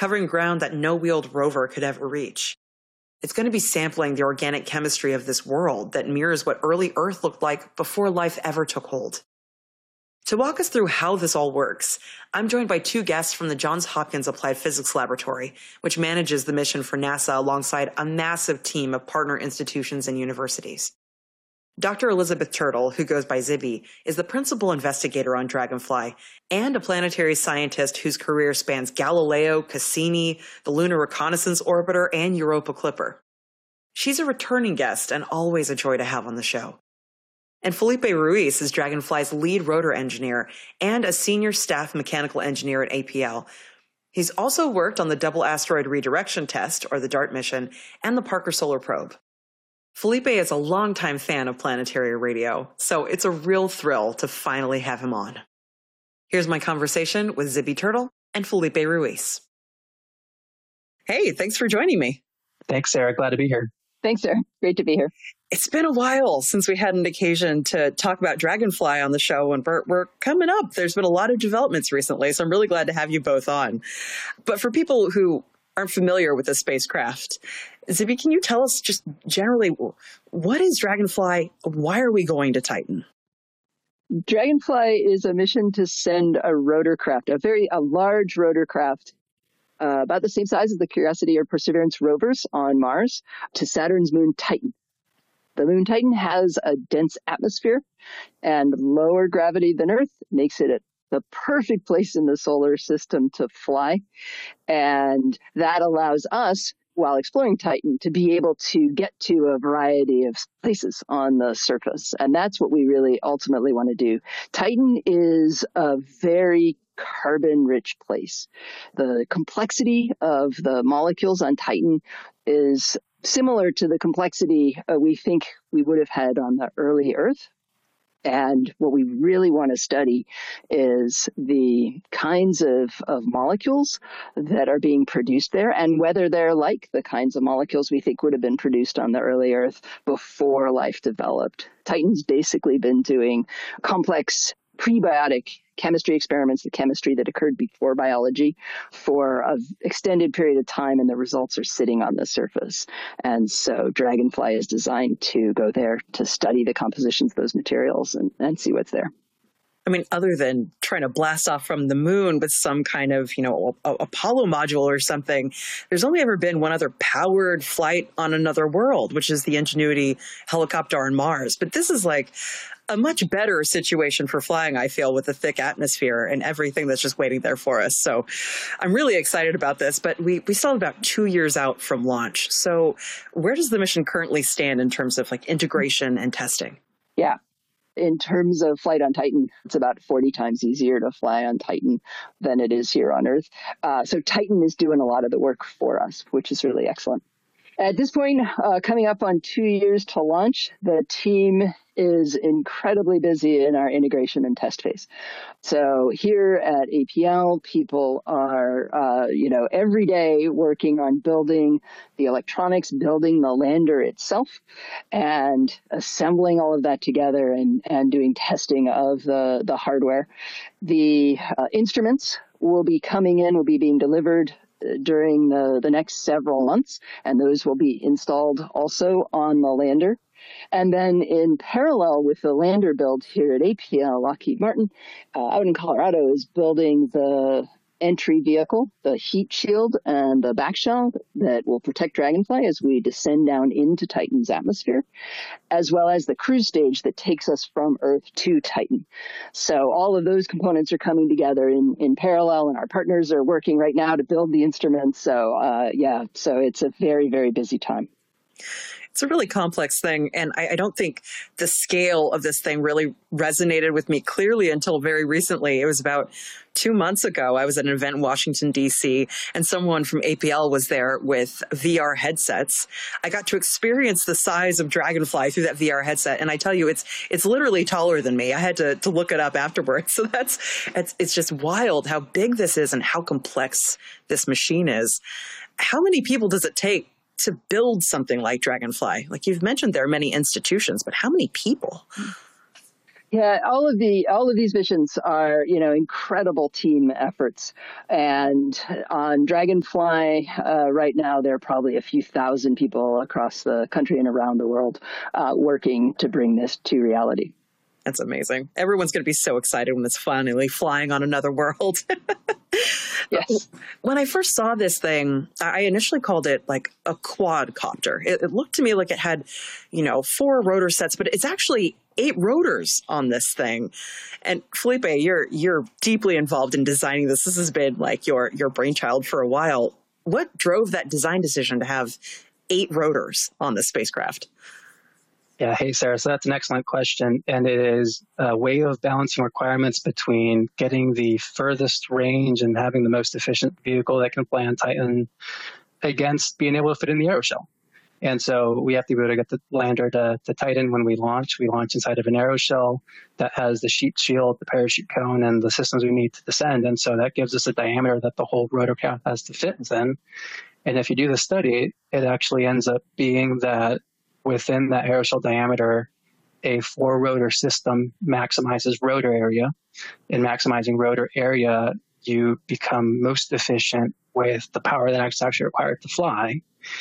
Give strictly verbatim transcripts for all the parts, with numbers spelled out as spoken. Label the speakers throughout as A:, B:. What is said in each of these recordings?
A: covering ground that no wheeled rover could ever reach. It's going to be sampling the organic chemistry of this world that mirrors what early Earth looked like before life ever took hold. To walk us through how this all works, I'm joined by two guests from the Johns Hopkins Applied Physics Laboratory, which manages the mission for NASA alongside a massive team of partner institutions and universities. Doctor Elizabeth Turtle, who goes by Zibby, is the principal investigator on Dragonfly and a planetary scientist whose career spans Galileo, Cassini, the Lunar Reconnaissance Orbiter, and Europa Clipper. She's a returning guest and always a joy to have on the show. And Felipe Ruiz is Dragonfly's lead rotor engineer and a senior staff mechanical engineer at A P L. He's also worked on the Double Asteroid Redirection Test, or the DART mission, and the Parker Solar Probe. Felipe is a longtime fan of planetary radio, so it's a real thrill to finally have him on. Here's my conversation with Zibby Turtle and Felipe Ruiz. Hey, thanks for joining me.
B: Thanks, Sarah. Glad to be here.
C: Thanks, Sarah. Great to be here.
A: It's been a while since we had an occasion to talk about Dragonfly on the show, and we're, we're coming up. There's been a lot of developments recently, so I'm really glad to have you both on. But for people who aren't familiar with the spacecraft, Zibby, can you tell us just generally, what is Dragonfly? Why are we going to Titan?
C: Dragonfly is a mission to send a rotorcraft, a very a large rotorcraft, uh, about the same size as the Curiosity or Perseverance rovers on Mars, to Saturn's moon Titan. The moon Titan has a dense atmosphere and lower gravity than Earth, makes it a the perfect place in the solar system to fly. And that allows us, while exploring Titan, to be able to get to a variety of places on the surface. And that's what we really ultimately want to do. Titan is a very carbon-rich place. The complexity of the molecules on Titan is similar to the complexity uh, we think we would have had on the early Earth. And what we really want to study is the kinds of, of molecules that are being produced there and whether they're like the kinds of molecules we think would have been produced on the early Earth before life developed. Titan's basically been doing complex prebiotic chemistry experiments, the chemistry that occurred before biology, for an extended period of time, and the results are sitting on the surface. And so Dragonfly is designed to go there to study the compositions of those materials and, and see what's there.
A: I mean, other than trying to blast off from the moon with some kind of, you know, a, a Apollo module or something, there's only ever been one other powered flight on another world, which is the Ingenuity helicopter on Mars. But this is like a much better situation for flying, I feel, with the thick atmosphere and everything that's just waiting there for us. So I'm really excited about this, but we, we still have about two years out from launch. So where does the mission currently stand in terms of like integration and testing?
C: Yeah. In terms of flight on Titan, it's about forty times easier to fly on Titan than it is here on Earth. Uh, so Titan is doing a lot of the work for us, which is really excellent. At this point, uh, coming up on two years to launch, the team is incredibly busy in our integration and test phase. So here at A P L, people are, uh, you know, every day working on building the electronics, building the lander itself, and assembling all of that together and, and doing testing of the, the hardware. The uh, instruments will be coming in, will be being delivered during the, the next several months, and those will be installed also on the lander. And then in parallel with the lander build here at A P L, Lockheed Martin, uh, out in Colorado, is building the entry vehicle, the heat shield and the back shell that will protect Dragonfly as we descend down into Titan's atmosphere, as well as the cruise stage that takes us from Earth to Titan. So all of those components are coming together in, in parallel, and our partners are working right now to build the instruments. So uh, yeah, so it's a very, very busy time.
A: It's a really complex thing, and I, I don't think the scale of this thing really resonated with me clearly until very recently. It was about two months ago. I was at an event in Washington, D C, and someone from A P L was there with V R headsets. I got to experience the size of Dragonfly through that V R headset, and I tell you, it's it's literally taller than me. I had to, to look it up afterwards. So that's it's, it's just wild how big this is and how complex this machine is. How many people does it take to build something like Dragonfly? Like you've mentioned, there are many institutions, but how many people?
C: Yeah, all of the all of these missions are, you know, incredible team efforts. And on Dragonfly, uh, right now, there are probably a few thousand people across the country and around the world uh, working to bring this to reality.
A: That's amazing. Everyone's going to be so excited when it's finally flying on another world.
C: Yes.
A: When I first saw this thing, I initially called it like a quadcopter. It, it looked to me like it had, you know, four rotor sets, but it's actually eight rotors on this thing. And Felipe, you're you're deeply involved in designing this. This has been like your your brainchild for a while. What drove that design decision to have eight rotors on this spacecraft?
B: Yeah, hey, Sarah. So that's an excellent question. And it is a way of balancing requirements between getting the furthest range and having the most efficient vehicle that can fly on Titan against being able to fit in the aeroshell. And so we have to be able to get the lander to, to Titan when we launch. We launch inside of an aeroshell that has the sheet shield, the parachute cone, and the systems we need to descend. And so that gives us a diameter that the whole rotorcraft has to fit in. And if you do the study, it actually ends up being that within that aeroshell diameter, a four rotor system maximizes rotor area. In maximizing rotor area, you become most efficient with the power that's actually required to fly.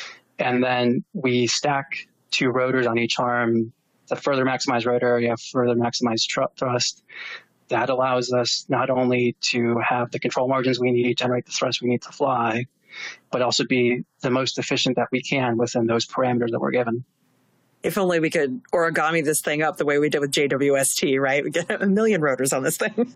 B: And then we stack two rotors on each arm to further maximize rotor area, further maximize tr- thrust. That allows us not only to have the control margins we need, generate the thrust we need to fly, but also be the most efficient that we can within those parameters that we're given.
A: If only we could origami this thing up the way we did with J W S T, right? We get a million rotors on this thing.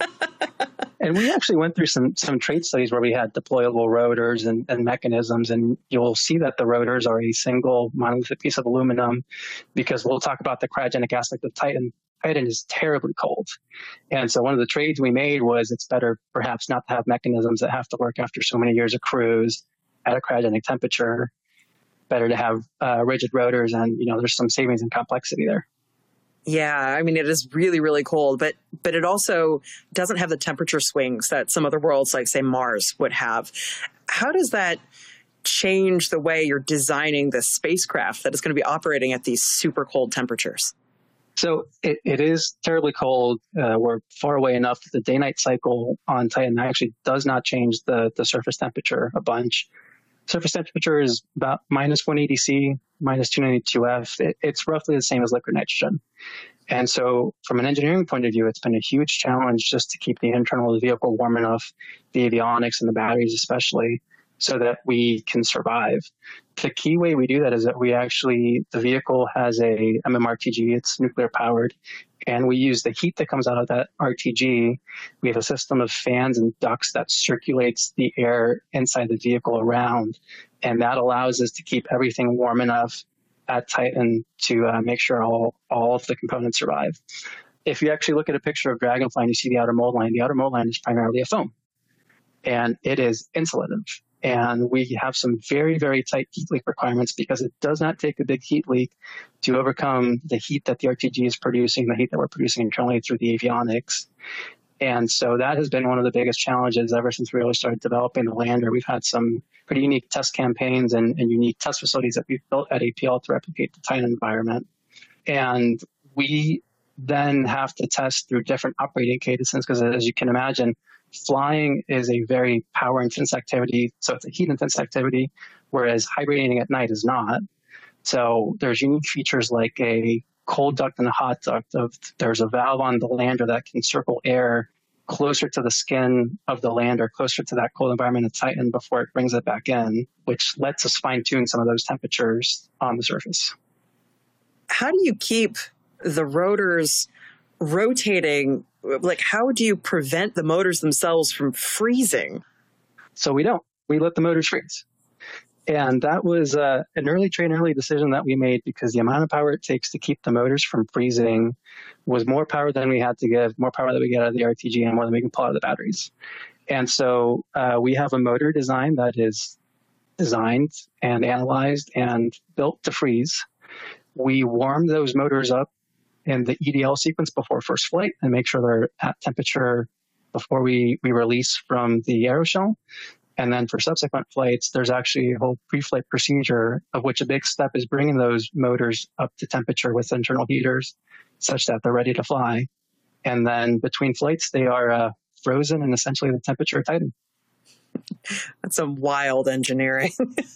B: And we actually went through some some trait studies where we had deployable rotors and, and mechanisms, and you'll see that the rotors are a single monolithic piece of aluminum, because we'll talk about the cryogenic aspect of Titan. Titan is terribly cold. And so one of the trades we made was it's better perhaps not to have mechanisms that have to work after so many years of cruise at a cryogenic temperature. Better to have uh, rigid rotors, and, you know, there's some savings and complexity there.
A: Yeah, I mean, it is really, really cold, but but it also doesn't have the temperature swings that some other worlds, like, say, Mars, would have. How does that change the way you're designing this spacecraft that is going to be operating at these super cold temperatures?
B: So it, it is terribly cold. Uh, we're far away enough that the day-night cycle on Titan actually does not change the, the surface temperature a bunch. Surface temperature is about minus one eighty C, minus two ninety-two F. It, it's roughly the same as liquid nitrogen. And so from an engineering point of view, it's been a huge challenge just to keep the internal of the vehicle warm enough, the avionics and the batteries especially, so that we can survive. The key way we do that is that we actually, the vehicle has a M M R T G, it's nuclear powered, and we use the heat that comes out of that R T G. We have a system of fans and ducts that circulates the air inside the vehicle around, and that allows us to keep everything warm enough at Titan to uh, make sure all, all of the components survive. If you actually look at a picture of Dragonfly and you see the outer mold line, the outer mold line is primarily a foam, and it is insulative. And we have some very, very tight heat leak requirements because it does not take a big heat leak to overcome the heat that the R T G is producing, the heat that we're producing internally through the avionics. And so that has been one of the biggest challenges ever since we really started developing the lander. We've had some pretty unique test campaigns and, and unique test facilities that we've built at A P L to replicate the Titan environment. And we then have to test through different operating cadences because, as you can imagine, flying is a very power-intense activity, so it's a heat-intense activity, whereas hibernating at night is not. So there's unique features like a cold duct and a hot duct. Of There's a valve on the lander that can circle air closer to the skin of the lander, closer to that cold environment of Titan before it brings it back in, which lets us fine-tune some of those temperatures on the surface.
A: How do you keep the rotors rotating? Like, how do you prevent the motors themselves from freezing?
B: So we don't. We let the motors freeze. And that was uh, an early train, early decision that we made because the amount of power it takes to keep the motors from freezing was more power than we had to give, more power that we get out of the R T G and more than we can pull out of the batteries. And so uh, we have a motor design that is designed and analyzed and built to freeze. We warm those motors up in the E D L sequence before first flight and make sure they're at temperature before we, we release from the aeroshell. And then for subsequent flights, there's actually a whole pre-flight procedure of which a big step is bringing those motors up to temperature with internal heaters such that they're ready to fly. And then between flights, they are uh, frozen in essentially the temperature of Titan.
A: That's some wild engineering.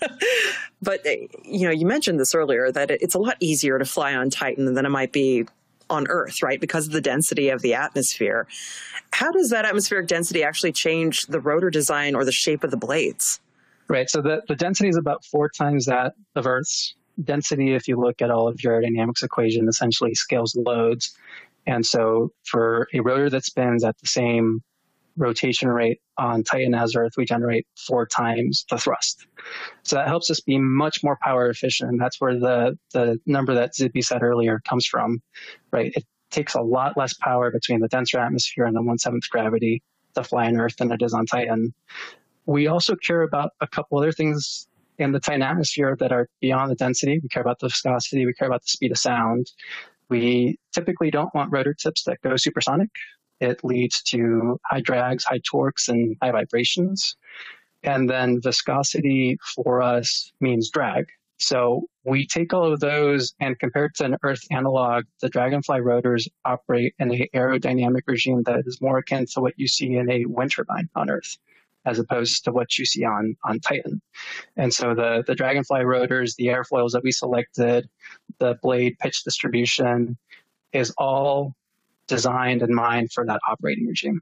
A: But, you know, you mentioned this earlier, that it's a lot easier to fly on Titan than it might be on Earth, right? Because of the density of the atmosphere. How does that atmospheric density actually change the rotor design or the shape of the blades?
B: Right. So the, the density is about four times that of Earth's density. If you look at all of your aerodynamics equation, essentially scales the loads. And so for a rotor that spins at the same rotation rate on Titan as Earth, we generate four times the thrust. So that helps us be much more power efficient. And that's where the, the number that Zippy said earlier comes from, right? It takes a lot less power between the denser atmosphere and the one-seventh gravity to fly on Earth than it is on Titan. We also care about a couple other things in the Titan atmosphere that are beyond the density. We care about the viscosity. We care about the speed of sound. We typically don't want rotor tips that go supersonic. It leads to high drags, high torques, and high vibrations. And then viscosity for us means drag. So we take all of those, and compared to an Earth analog, the Dragonfly rotors operate in an aerodynamic regime that is more akin to what you see in a wind turbine on Earth, as opposed to what you see on, on Titan. And so the, the Dragonfly rotors, the airfoils that we selected, the blade pitch distribution is all designed and mined for that operating regime.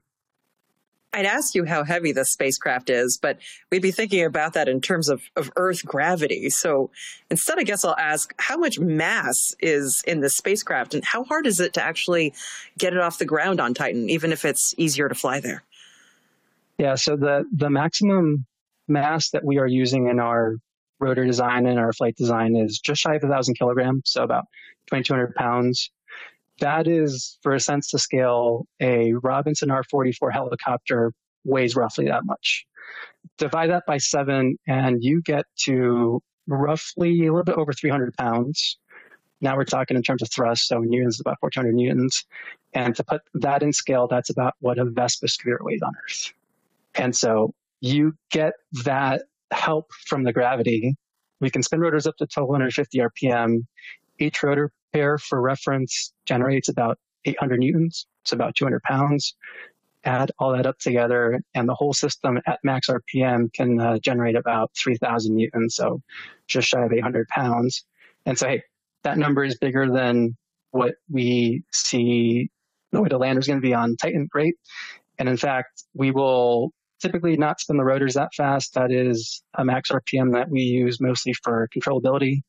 A: I'd ask you how heavy this spacecraft is, but we'd be thinking about that in terms of, of Earth gravity. So instead, I guess I'll ask, how much mass is in this spacecraft, and how hard is it to actually get it off the ground on Titan, even if it's easier to fly there?
B: Yeah, so the, the maximum mass that we are using in our rotor design and our flight design is just shy of one thousand kilograms, so about twenty-two hundred pounds. That is, for a sense to scale, a Robinson R forty-four helicopter weighs roughly that much. Divide that by seven, and you get to roughly a little bit over three hundred pounds. Now we're talking in terms of thrust, so in newtons, about fourteen hundred newtons. And to put that in scale, that's about what a Vespa scooter weighs on Earth. And so you get that help from the gravity. We can spin rotors up to twelve fifty R P M. Each rotor pair, for reference, generates about eight hundred newtons, so about two hundred pounds. Add all that up together, and the whole system at max R P M can uh, generate about three thousand newtons, so just shy of eight hundred pounds. And so, hey, that number is bigger than what we see the way the lander is going to be on Titan, great. And in fact, we will typically not spin the rotors that fast. That is a max R P M that we use mostly for controllability.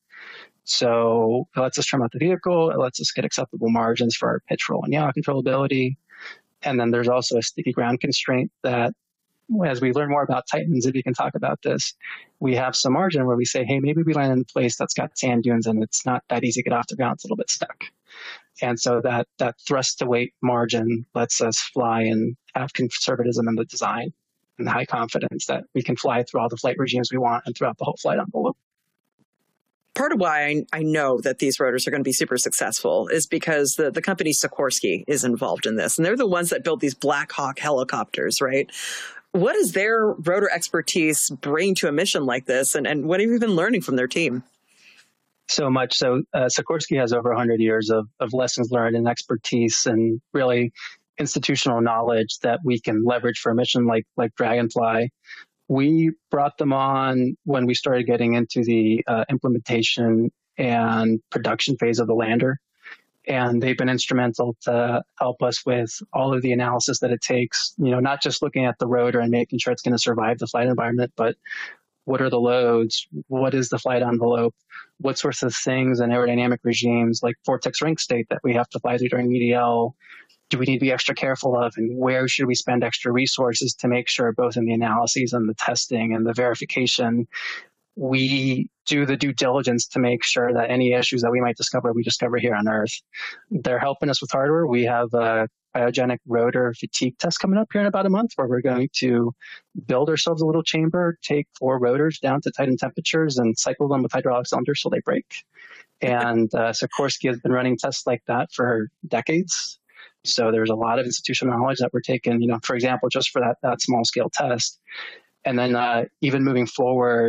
B: So it lets us trim out the vehicle. It lets us get acceptable margins for our pitch, roll, and yaw controllability. And then there's also a sticky ground constraint that, as we learn more about Titans, if you can talk about this, we have some margin where we say, hey, maybe we land in a place that's got sand dunes and it's not that easy to get off the ground. It's a little bit stuck. And so that, that thrust to weight margin lets us fly and have conservatism in the design and high confidence that we can fly through all the flight regimes we want and throughout the whole flight envelope.
A: Part of why I, I know that these rotors are going to be super successful is because the, the company Sikorsky is involved in this. And they're the ones that build these Black Hawk helicopters, right? What does their rotor expertise bring to a mission like this? And, and what have you been learning from their team?
B: So much. So uh, Sikorsky has over one hundred years of, of lessons learned and expertise and really institutional knowledge that we can leverage for a mission like, like Dragonfly. We brought them on when we started getting into the uh, implementation and production phase of the lander. And they've been instrumental to help us with all of the analysis that it takes, you know, not just looking at the rotor and making sure it's going to survive the flight environment, but what are the loads? What is the flight envelope? What sorts of things and aerodynamic regimes like vortex ring state that we have to fly through during E D L do we need to be extra careful of, and where should we spend extra resources to make sure both in the analyses and the testing and the verification, we do the due diligence to make sure that any issues that we might discover, we discover here on Earth. They're helping us with hardware. We have a cryogenic rotor fatigue test coming up here in about a month where we're going to build ourselves a little chamber, take four rotors down to Titan temperatures and cycle them with hydraulic cylinders so they break. And uh, Sikorsky has been running tests like that for decades. So there's a lot of institutional knowledge that we're taking, you know, for example, just for that, that small scale test. And then uh, even moving forward,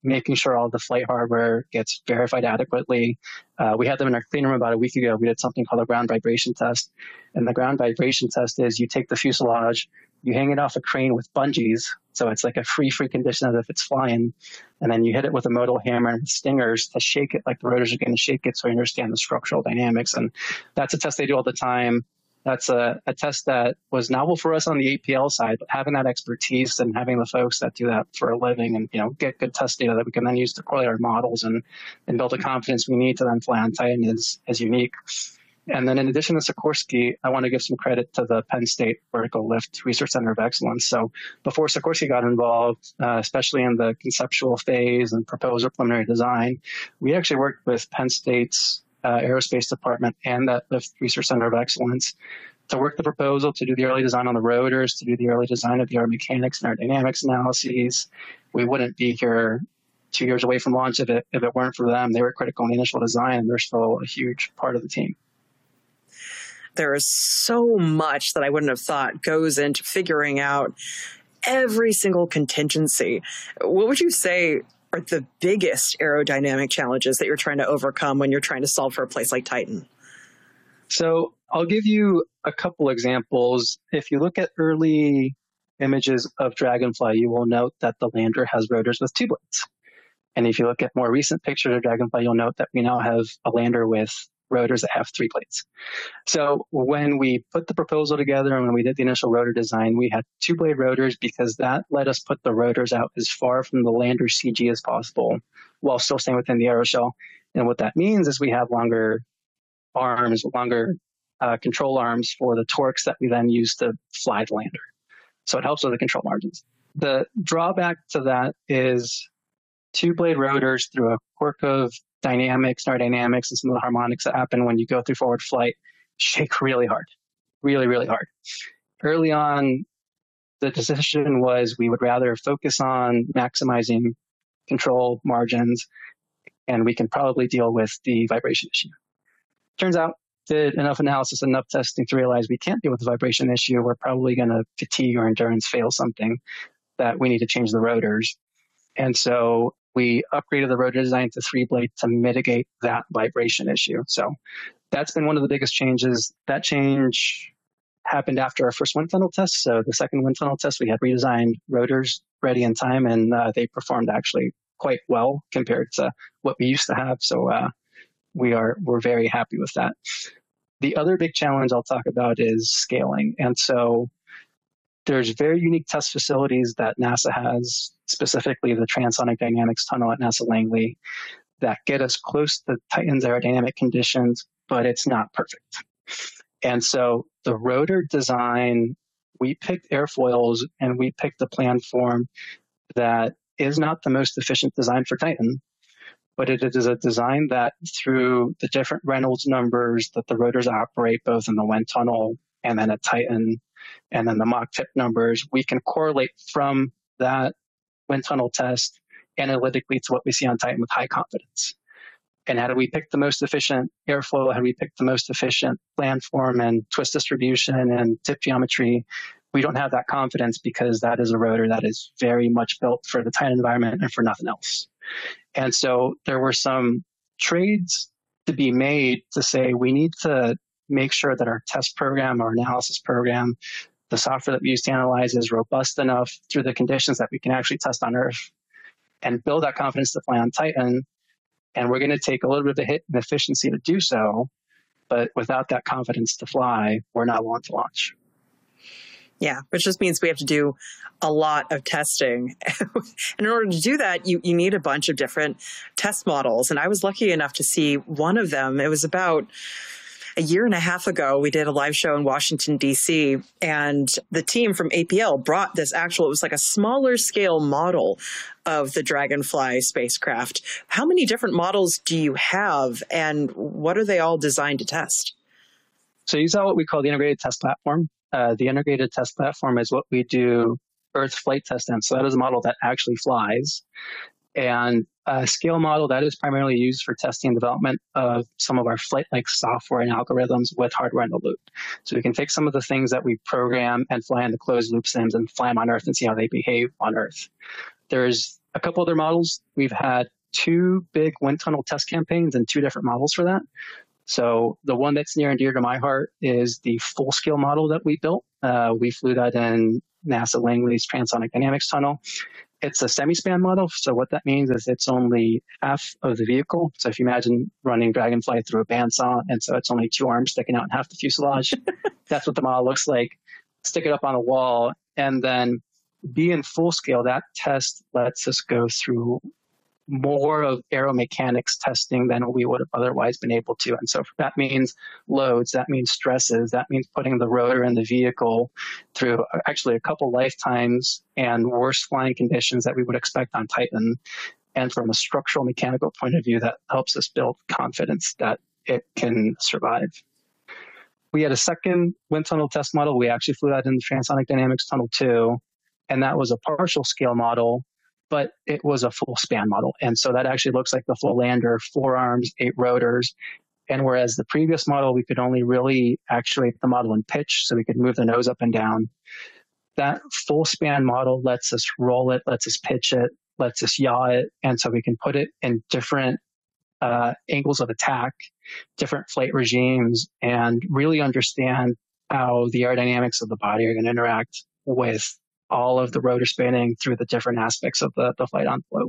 B: making sure all the flight hardware gets verified adequately. Uh, we had them in our clean room about a week ago. We did something called a ground vibration test. And the ground vibration test is you take the fuselage, you hang it off a crane with bungees. So it's like a free, free condition as if it's flying. And then you hit it with a modal hammer and stingers to shake it like the rotors are going to shake it so you understand the structural dynamics. And that's a test they do all the time. That's a, a test that was novel for us on the A P L side, but having that expertise and having the folks that do that for a living and, you know, get good test data that we can then use to correlate our models and, and build the confidence we need to then fly on Titan is, is unique. And then in addition to Sikorsky, I want to give some credit to the Penn State Vertical Lift Research Center of Excellence. So before Sikorsky got involved, uh, especially in the conceptual phase and proposal preliminary design, we actually worked with Penn State's Uh, aerospace department and that Lift Research Center of Excellence to work the proposal, to do the early design on the rotors, to do the early design of the aeromechanics and aerodynamics analyses. We wouldn't be here two years away from launch if it, if it weren't for them. They were critical in the initial design, and they're still a huge part of the team.
A: There is so much that I wouldn't have thought goes into figuring out every single contingency. What would you say are the biggest aerodynamic challenges that you're trying to overcome when you're trying to solve for a place like Titan?
B: So I'll give you a couple examples. If you look at early images of Dragonfly, you will note that the lander has rotors with two blades. And if you look at more recent pictures of Dragonfly, you'll note that we now have a lander with rotors that have three blades. So when we put the proposal together and when we did the initial rotor design, we had two blade rotors because that let us put the rotors out as far from the lander C G as possible while still staying within the aeroshell. And what that means is we have longer arms, longer uh, control arms for the torques that we then use to fly the lander. So it helps with the control margins. The drawback to that is two blade rotors through a quirk of dynamics, aerodynamics, and some of the harmonics that happen when you go through forward flight shake really hard, really, really hard. Early on, the decision was we would rather focus on maximizing control margins, and we can probably deal with the vibration issue. Turns out, did enough analysis, enough testing to realize we can't deal with the vibration issue. We're probably going to fatigue or endurance fail something that we need to change the rotors. And so we upgraded the rotor design to three blade to mitigate that vibration issue. So that's been one of the biggest changes. That change happened after our first wind tunnel test. So the second wind tunnel test, we had redesigned rotors ready in time, and uh, they performed actually quite well compared to what we used to have. So uh, we are we're very happy with that. The other big challenge I'll talk about is scaling. And so there's very unique test facilities that NASA has, specifically the Transonic Dynamics Tunnel at NASA Langley, that get us close to Titan's aerodynamic conditions, but it's not perfect. And so the rotor design, we picked airfoils and we picked the plan form that is not the most efficient design for Titan, but it is a design that through the different Reynolds numbers that the rotors operate both in the wind tunnel and then at Titan, and then the Mach tip numbers, we can correlate from that wind tunnel test analytically to what we see on Titan with high confidence. And how do we pick the most efficient airflow? How do we pick the most efficient landform and twist distribution and tip geometry? We don't have that confidence because that is a rotor that is very much built for the Titan environment and for nothing else. And so there were some trades to be made to say we need to make sure that our test program, our analysis program, the software that we use to analyze is robust enough through the conditions that we can actually test on Earth and build that confidence to fly on Titan. And we're going to take a little bit of a hit in efficiency to do so, but without that confidence to fly, we're not willing to launch.
A: Yeah, which just means we have to do a lot of testing. And in order to do that, you, you need a bunch of different test models. And I was lucky enough to see one of them. It was about a year and a half ago. We did a live show in Washington, D C, and the team from A P L brought this actual, it was like a smaller scale model of the Dragonfly spacecraft. How many different models do you have, and what are they all designed to test?
B: So you saw what we call the integrated test platform. Uh, the integrated test platform is what we do Earth flight test in. So that is a model that actually flies. And a scale model that is primarily used for testing and development of some of our flight-like software and algorithms with hardware in the loop. So we can take some of the things that we program and fly in the closed loop sims and fly them on Earth and see how they behave on Earth. There's A couple other models, we've had two big wind tunnel test campaigns and two different models for that. So the one that's near and dear to my heart is the full-scale model that we built. Uh, we flew that in NASA Langley's Transonic Dynamics Tunnel. It's a semi-span model. So what that means is it's only half of the vehicle. So if you imagine running Dragonfly through a bandsaw, and so it's only two arms sticking out in half the fuselage, that's what the model looks like. Stick it up on a wall, and then being full scale, that test lets us go through more of aeromechanics testing than we would have otherwise been able to. And so that means loads, that means stresses, that means putting the rotor in the vehicle through actually a couple lifetimes and worse flying conditions that we would expect on Titan. And from a structural mechanical point of view, that helps us build confidence that it can survive. We had a second wind tunnel test model. We actually flew that in the Transonic Dynamics Tunnel two, and that was a partial scale model, but it was a full span model. And so that actually looks like the full lander, four arms, eight rotors. And whereas the previous model, we could only really actuate the model in pitch, so we could move the nose up and down. That full span model lets us roll it, lets us pitch it, lets us yaw it. And so we can put it in different uh, angles of attack, different flight regimes, and really understand how the aerodynamics of the body are going to interact with all of the rotor spinning through the different aspects of the, the flight envelope.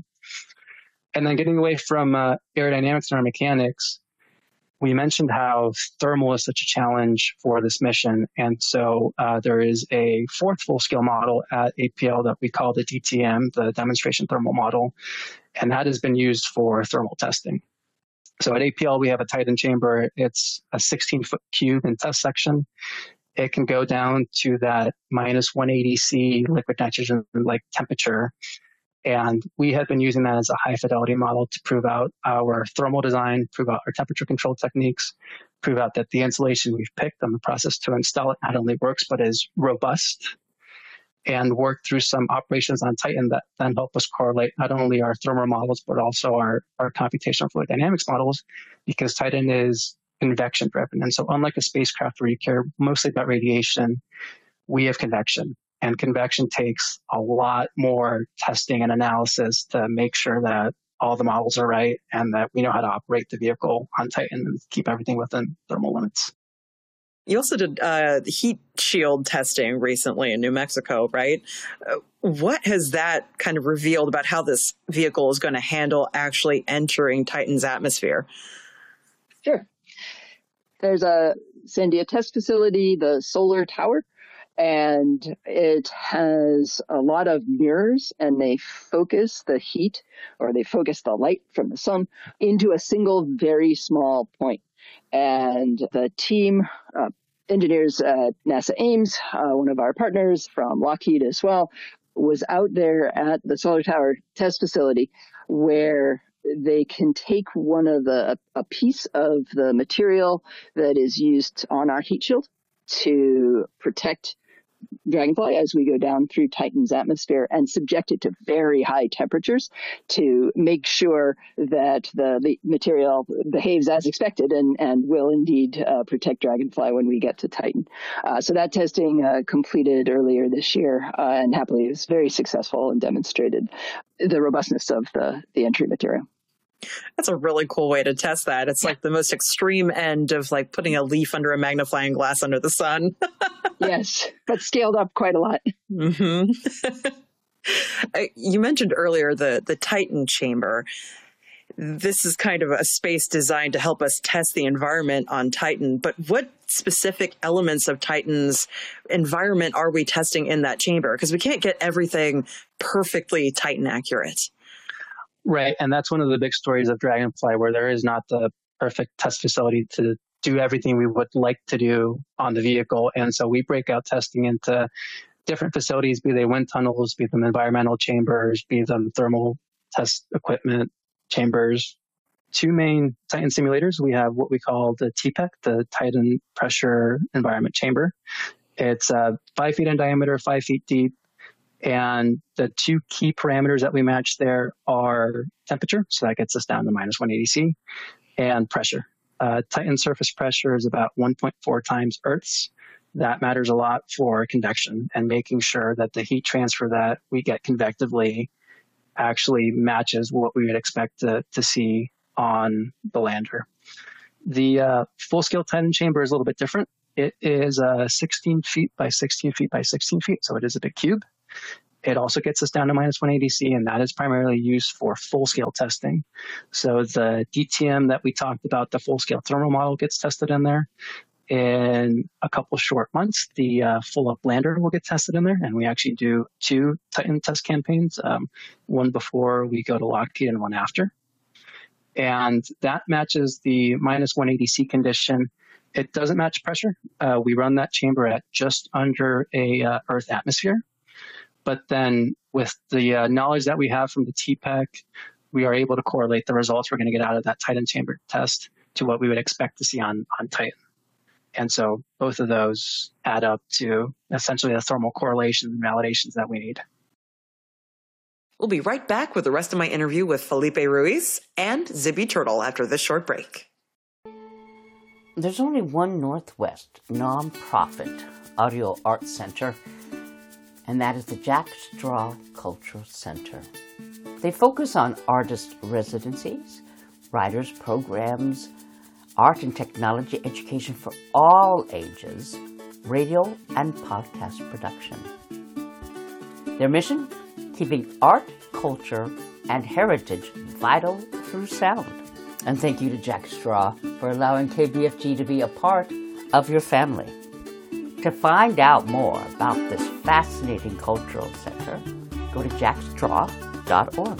B: And then getting away from uh, aerodynamics and our mechanics, we mentioned how thermal is such a challenge for this mission. And so uh, there is a fourth full-scale model at A P L that we call the D T M, the Demonstration Thermal Model, and that has been used for thermal testing. So at A P L, we have a Titan chamber. It's a sixteen-foot cube in test section. It can go down to that minus one eighty C liquid nitrogen-like temperature. And we had been using that as a high-fidelity model to prove out our thermal design, prove out our temperature control techniques, prove out that the insulation we've picked on the process to install it not only works, but is robust, and work through some operations on Titan that then help us correlate not only our thermal models, but also our, our computational fluid dynamics models, because Titan is convection driven. And so unlike a spacecraft where you care mostly about radiation, we have convection. And convection takes a lot more testing and analysis to make sure that all the models are right and that we know how to operate the vehicle on Titan and keep everything within thermal limits.
A: You also did uh, heat shield testing recently in New Mexico, right? Uh, what has that kind of revealed about how this vehicle is going to handle actually entering Titan's atmosphere?
C: Sure. There's a Sandia test facility, the solar tower, and it has a lot of mirrors, and they focus the heat, or they focus the light from the sun into a single very small point. And the team, uh, engineers at NASA Ames, uh, one of our partners from Lockheed as well, was out there at the solar tower test facility where they can take one of the, a piece of the material that is used on our heat shield to protect Dragonfly as we go down through Titan's atmosphere and subject it to very high temperatures to make sure that the, the material behaves as expected and, and will indeed uh, protect Dragonfly when we get to Titan. Uh, so that testing uh, completed earlier this year uh, and happily was very successful and demonstrated the robustness of the, the entry material.
A: That's a really cool way to test that. It's like the most extreme end of like putting a leaf under a magnifying glass under the sun.
C: Yes, but scaled up quite a lot.
A: Mm-hmm. You mentioned earlier the, the Titan chamber. This is kind of a space designed to help us test the environment on Titan. But what specific elements of Titan's environment are we testing in that chamber? Because we can't get everything perfectly Titan accurate.
B: Right. And that's one of the big stories of Dragonfly, where there is not the perfect test facility to do everything we would like to do on the vehicle. And so we break out testing into different facilities, be they wind tunnels, be them environmental chambers, be them thermal test equipment chambers. Two main Titan simulators. We have what we call the T PEC, the Titan Pressure Environment Chamber. It's uh, five feet in diameter, five feet deep. And the two key parameters that we match there are temperature, so that gets us down to minus one eighty C, and pressure. Uh, Titan surface pressure is about one point four times Earth's. That matters a lot for convection and making sure that the heat transfer that we get convectively actually matches what we would expect to, to see on the lander. The uh, full-scale Titan chamber is a little bit different. It is uh, sixteen feet by sixteen feet by sixteen feet, so it is a big cube. It also gets us down to minus one A D C, and that is primarily used for full-scale testing. So the D T M that we talked about, the full-scale thermal model, gets tested in there. In a couple short months, the uh, full-up lander will get tested in there, and we actually do two Titan test campaigns, um, one before we go to Lockheed and one after. And that matches the minus one A D C condition. It doesn't match pressure. Uh, we run that chamber at just under a uh, Earth atmosphere. But then with the uh, knowledge that we have from the T PEC, we are able to correlate the results we're going to get out of that Titan chamber test to what we would expect to see on, on Titan. And so both of those add up to essentially the thermal correlations and validations that we need.
A: We'll be right back with the rest of my interview with Felipe Ruiz and Zibby Turtle after this short break.
D: There's only one Northwest nonprofit audio art center, and that is the Jack Straw Cultural Center. They focus on artist residencies, writers programs, art and technology education for all ages, radio and podcast production. Their mission? Keeping art, culture, and heritage vital through sound. And thank you to Jack Straw for allowing K B F G to be a part of your family. To find out more about this fascinating cultural center, go to jack straw dot org.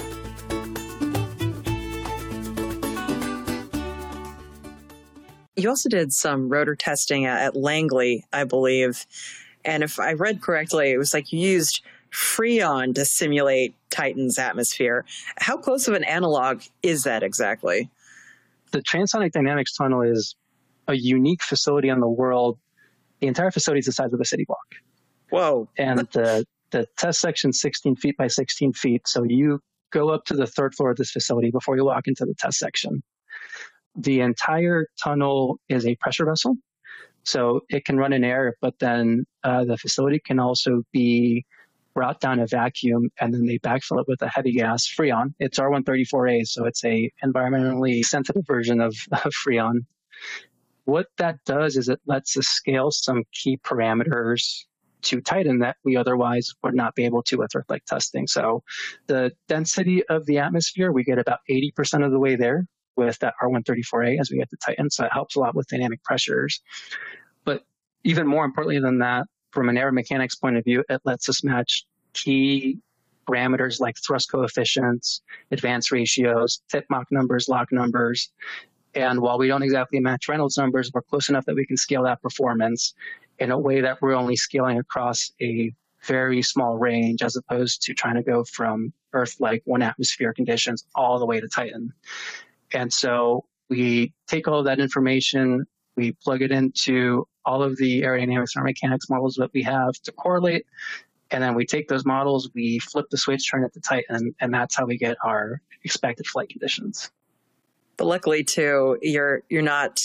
A: You also did some rotor testing at Langley, I believe. And if I read correctly, it was like you used Freon to simulate Titan's atmosphere. How close of an analog is that exactly?
B: The Transonic Dynamics Tunnel is a unique facility in the world. The entire facility is the size of a city block.
A: Whoa.
B: And the, the test section is sixteen feet by sixteen feet. So you go up to the third floor of this facility before you walk into the test section. The entire tunnel is a pressure vessel. So it can run in air, but then uh, the facility can also be brought down a vacuum, and then they backfill it with a heavy gas, Freon. It's R one thirty-four A, so it's a environmentally sensitive version of, of Freon. What that does is it lets us scale some key parameters to Titan that we otherwise would not be able to with Earth-like testing. So the density of the atmosphere, we get about eighty percent of the way there with that R one thirty-four A as we get to Titan. So it helps a lot with dynamic pressures. But even more importantly than that, from an aerodynamics point of view, it lets us match key parameters like thrust coefficients, advance ratios, tip Mach numbers, Lock numbers. And while we don't exactly match Reynolds numbers, we're close enough that we can scale that performance in a way that we're only scaling across a very small range as opposed to trying to go from Earth-like one atmosphere conditions all the way to Titan. And so we take all of that information, we plug it into all of the aerodynamics and mechanics models that we have to correlate. And then we take those models, we flip the switch, turn it to Titan, and that's how we get our expected flight conditions.
A: But luckily, too, you're you're not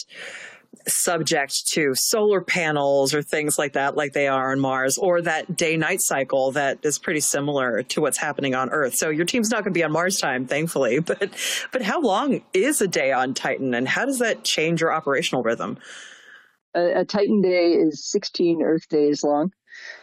A: subject to solar panels or things like that, like they are on Mars, or that day-night cycle that is pretty similar to what's happening on Earth. So your team's not going to be on Mars time, thankfully. But but how long is a day on Titan, and how does that change your operational rhythm?
C: A, a Titan day is sixteen Earth days long.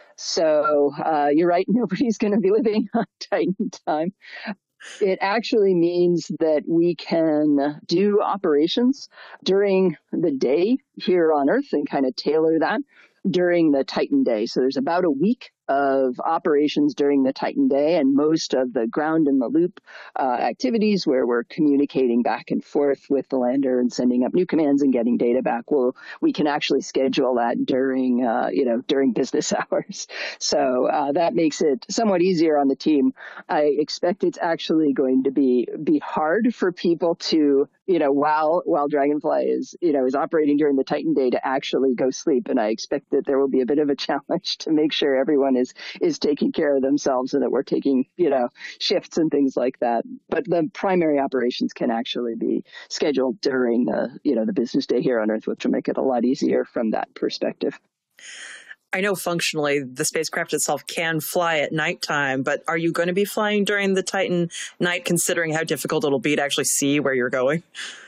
C: So uh, you're right, nobody's going to be living on Titan time. It actually means that we can do operations during the day here on Earth and kind of tailor that during the Titan day. So there's about a week of operations during the Titan day, and most of the ground in the loop uh, activities where we're communicating back and forth with the lander and sending up new commands and getting data back, well, we can actually schedule that during, uh, you know, during business hours. So uh, that makes it somewhat easier on the team. I expect it's actually going to be be hard for people to, you know, while while Dragonfly is, you know, is operating during the Titan day to actually go sleep. And I expect that there will be a bit of a challenge to make sure everyone is is taking care of themselves and that we're taking, you know, shifts and things like that. But the primary operations can actually be scheduled during the, you know, the business day here on Earth, which will make it a lot easier from that perspective.
A: I know functionally the spacecraft itself can fly at nighttime, but are you going to be flying during the Titan night, considering how difficult it'll be to actually see where you're going?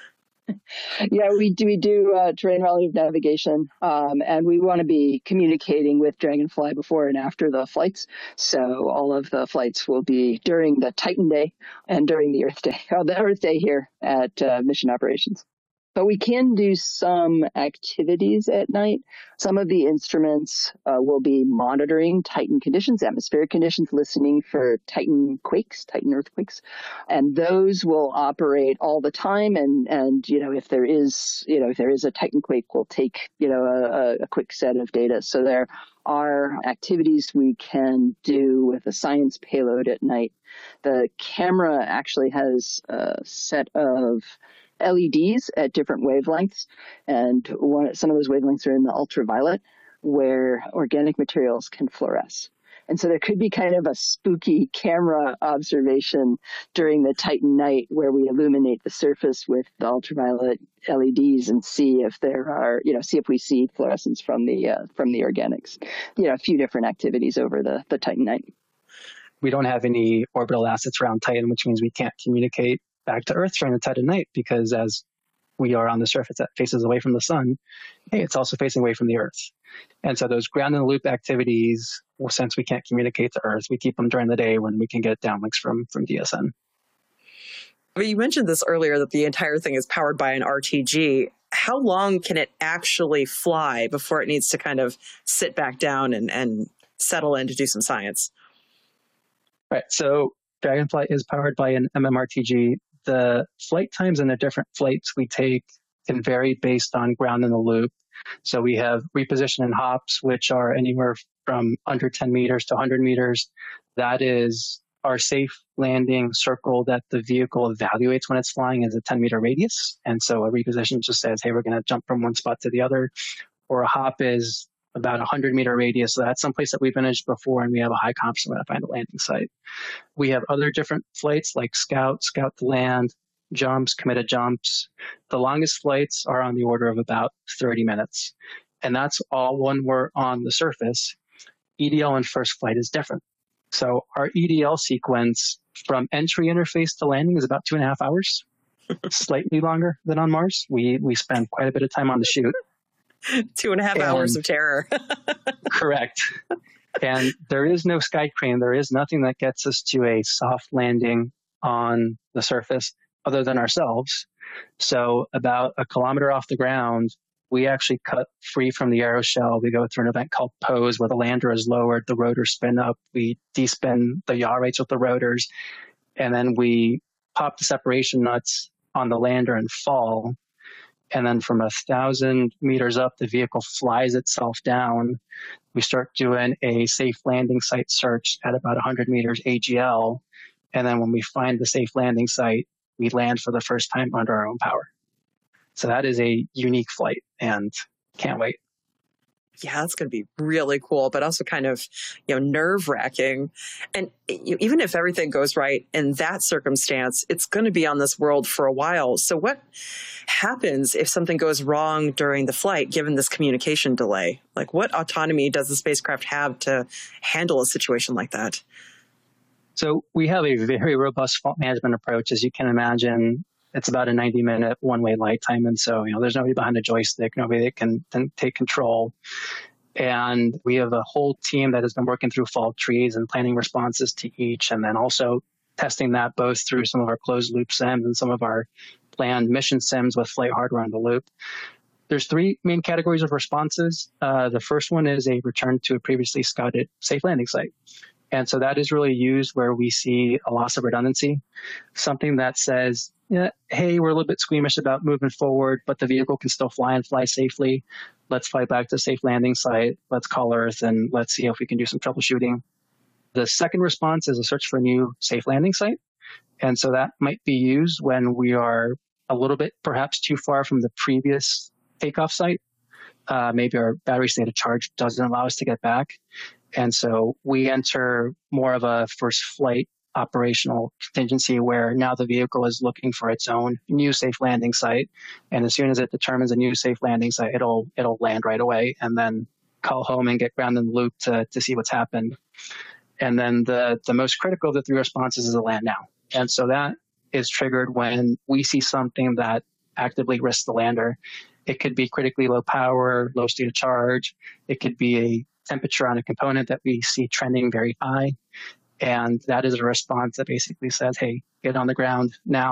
C: Yeah, we do, we do uh, terrain relative navigation, um, and we want to be communicating with Dragonfly before and after the flights. So all of the flights will be during the Titan day and during the Earth day, or the Earth day here at uh, Mission Operations. But we can do some activities at night. Some of the instruments uh, will be monitoring Titan conditions, atmospheric conditions, listening for Titan quakes, Titan earthquakes. And those will operate all the time. And, and, you know, if there is, you know, if there is a Titan quake, we'll take, you know, a, a quick set of data. So there are activities we can do with a science payload at night. The camera actually has a set of L E Ds at different wavelengths, and one, some of those wavelengths are in the ultraviolet, where organic materials can fluoresce. And so there could be kind of a spooky camera observation during the Titan night where we illuminate the surface with the ultraviolet L E Ds and see if there are, you know, see if we see fluorescence from the uh, from the organics. You know, a few different activities over the, the Titan night.
B: We don't have any orbital assets around Titan, which means we can't communicate back to Earth during the Titan night, because as we are on the surface that faces away from the sun, hey, it's also facing away from the Earth. And so those ground in the loop activities, well, since we can't communicate to Earth, we keep them during the day when we can get downlinks from, from D S N.
A: But you mentioned this earlier, that the entire thing is powered by an R T G. How long can it actually fly before it needs to kind of sit back down and, and settle in to do some science?
B: Right. So Dragonfly is powered by an M M R T G. The flight times and the different flights we take can vary based on ground in the loop. So we have reposition and hops, which are anywhere from under ten meters to one hundred meters. That is our safe landing circle that the vehicle evaluates when it's flying is a ten meter radius. And so a reposition just says, hey, we're going to jump from one spot to the other. Or a hop is about a one hundred meter radius. So that's someplace that we've managed before, and we have a high confidence we're going to find a landing site. We have other different flights like scout, scout to land, jumps, committed jumps. The longest flights are on the order of about thirty minutes. And that's all when we're on the surface. E D L and first flight is different. So our E D L sequence from entry interface to landing is about two and a half hours, slightly longer than on Mars. We, we spend quite a bit of time on the chute.
A: Two and a half
B: and,
A: hours of terror.
B: Correct. And there is no sky crane. There is nothing that gets us to a soft landing on the surface other than ourselves. So about a kilometer off the ground, we actually cut free from the aeroshell. We go through an event called pose where the lander is lowered, the rotors spin up. We despin the yaw rates with the rotors, and then we pop the separation nuts on the lander and fall. And then from a thousand meters up, the vehicle flies itself down. We start doing a safe landing site search at about one hundred meters A G L. And then when we find the safe landing site, we land for the first time under our own power. So that is a unique flight, and can't wait.
A: Yeah, that's going to be really cool, but also kind of, you know, nerve wracking. And even if everything goes right in that circumstance, it's going to be on this world for a while. So what happens if something goes wrong during the flight, given this communication delay? Like, what autonomy does the spacecraft have to handle a situation like that?
B: So we have a very robust fault management approach. As you can imagine, it's about a ninety minute one-way light time. And so, you know, there's nobody behind a joystick, nobody that can, can take control. And we have a whole team that has been working through fault trees and planning responses to each, and then also testing that both through some of our closed loop sims and some of our planned mission sims with flight hardware on the loop. There's three main categories of responses. Uh, the first one is a return to a previously scouted safe landing site. And so that is really used where we see a loss of redundancy, something that says, yeah, hey, we're a little bit squeamish about moving forward, but the vehicle can still fly and fly safely. Let's fly back to a safe landing site. Let's call Earth and let's see if we can do some troubleshooting. The second response is a search for a new safe landing site. And so that might be used when we are a little bit perhaps too far from the previous takeoff site. Uh, maybe our battery state of charge doesn't allow us to get back. And so we enter more of a first flight operational contingency where now the vehicle is looking for its own new safe landing site. And as soon as it determines a new safe landing site, it'll, it'll land right away. And then call home and get ground in the loop to, to see what's happened. And then the, the most critical of the three responses is the land now. And so that is triggered when we see something that actively risks the lander. It could be critically low power, low state of charge. It could be a temperature on a component that we see trending very high. And that is a response that basically says, hey, get on the ground now.